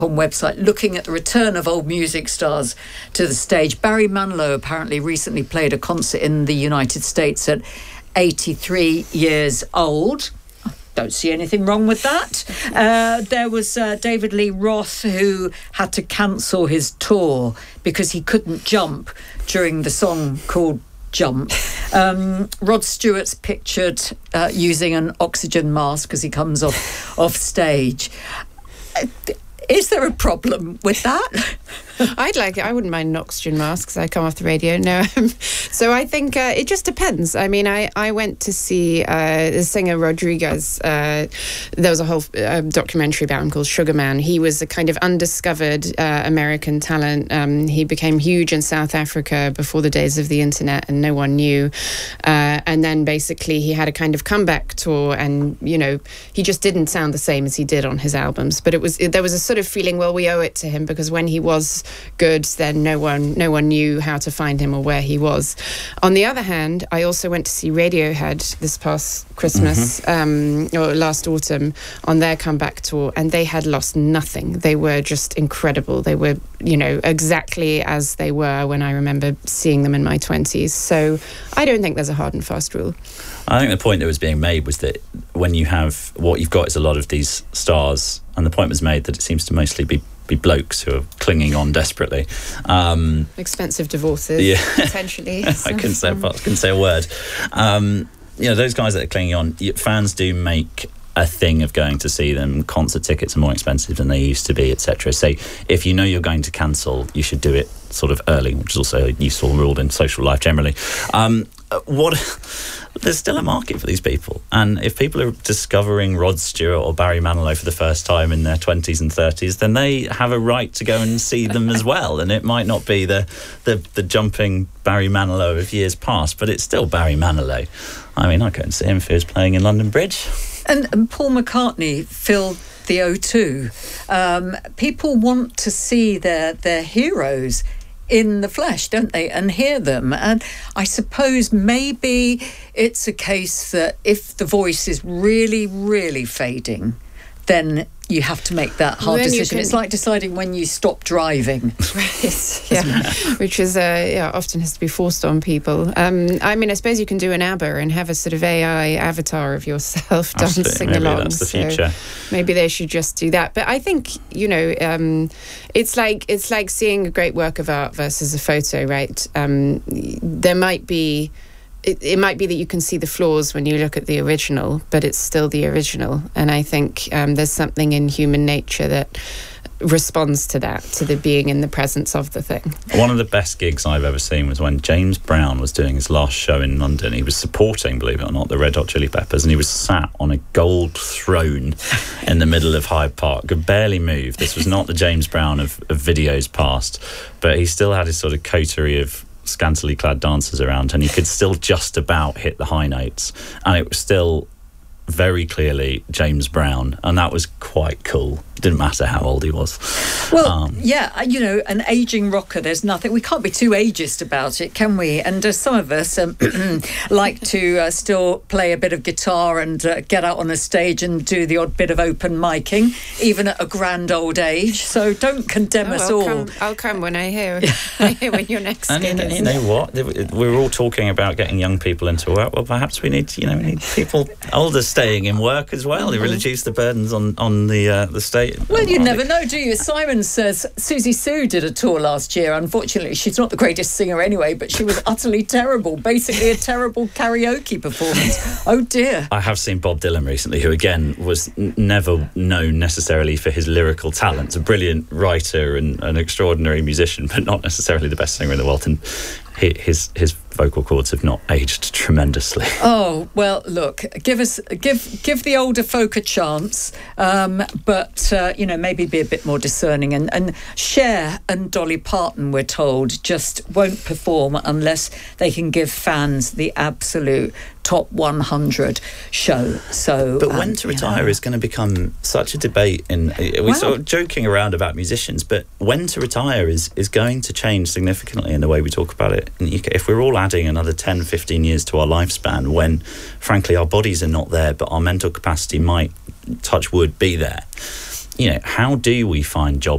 website looking at the return of old music stars to the stage. Barry Manilow apparently recently played a concert in the United States at 83 years old. Don't see anything wrong with that. There was David Lee Roth, who had to cancel his tour because he couldn't jump during the song called Jump. Rod Stewart's pictured using an oxygen mask as he comes off stage. Is there a problem with that? I'd like it. I wouldn't mind an oxygen mask because I come off the radio. No. So I think it just depends. I mean, I went to see the singer Rodriguez. There was a whole documentary about him called Sugar Man. He was a kind of undiscovered American talent. He became huge in South Africa before the days of the internet and no one knew. And then basically he had a kind of comeback tour and, you know, he just didn't sound the same as he did on his albums. But there was a sort of feeling, well, we owe it to him because when he was good, then no one knew how to find him or where he was. On the other hand, I also went to see Radiohead this past Christmas or last autumn on their comeback tour, and they had lost nothing. They were just incredible. They were, you know, exactly as they were when I remember seeing them in my 20s. So I don't think there's a hard and fast rule. I think the point that was being made was that when you have what you've got is a lot of these stars, and the point was made that it seems to mostly be blokes who are clinging on desperately. Expensive divorces, yeah. Potentially. I couldn't say a word. You know, those guys that are clinging on, fans do make a thing of going to see them. Concert tickets are more expensive than they used to be, etc. So if you know you're going to cancel, you should do it sort of early, which is also a useful rule in social life generally. There's still a market for these people, and if people are discovering Rod Stewart or Barry Manilow for the first time in their 20s and 30s, then they have a right to go and see them as well. And it might not be the jumping Barry Manilow of years past, but it's still Barry Manilow. I mean, I couldn't see him if he was playing in London Bridge. And Paul McCartney filled the O2. People want to see their heroes in the flesh, don't they, and hear them. And I suppose maybe it's a case that if the voice is really, really fading, then you have to make that hard decision. It's like deciding when you stop driving. Right, yeah. Which is, often has to be forced on people. I mean, I suppose you can do an ABBA and have a sort of AI avatar of yourself dancing maybe along. That's the future. Maybe they should just do that. But I think, you know, it's like seeing a great work of art versus a photo, right? There might be... It might be that you can see the flaws when you look at the original, but it's still the original. And I think there's something in human nature that responds to that, to the being in the presence of the thing. One of the best gigs I've ever seen was when James Brown was doing his last show in London. He was supporting, believe it or not, the Red Hot Chili Peppers, and he was sat on a gold throne in the middle of Hyde Park, could barely move. This was not the James Brown of videos past, but he still had his sort of coterie of scantily clad dancers around, and he could still just about hit the high notes, and it was still very clearly James Brown, and that was quite cool. Didn't matter how old he was. Well, you know, an ageing rocker, there's nothing, we can't be too ageist about it, can we? And some of us like to still play a bit of guitar and get out on a stage and do the odd bit of open micing, even at a grand old age. So don't condemn us all. I'll come when I hear when you're next. And you know what? We're all talking about getting young people into work. Well, perhaps we need people older staying in work as well. It reduce the burdens on the state. Well, you never know, do you? Simon says Susie Sue did a tour last year. Unfortunately, she's not the greatest singer anyway, but she was utterly terrible. Basically a terrible karaoke performance. Oh, dear. I have seen Bob Dylan recently, who, again, was never known necessarily for his lyrical talent. A brilliant writer and an extraordinary musician, but not necessarily the best singer in the world. And his vocal cords have not aged tremendously. Oh, well, look, give the older folk a chance, but maybe be a bit more discerning. And Cher and Dolly Parton, we're told, just won't perform unless they can give fans the absolute top 100 show. So, but when to retire is going to become such a debate. We're sort of joking around about musicians, but when to retire is going to change significantly in the way we talk about it in the UK. If we're all adding another 10, 15 years to our lifespan, when frankly our bodies are not there, but our mental capacity might, touch wood, be there. how do we find jobs